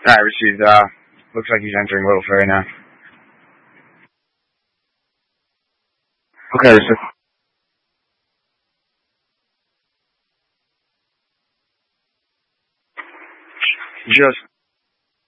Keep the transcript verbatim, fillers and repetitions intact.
I received, uh, looks like he's entering Little Ferry now. Okay, receive. Just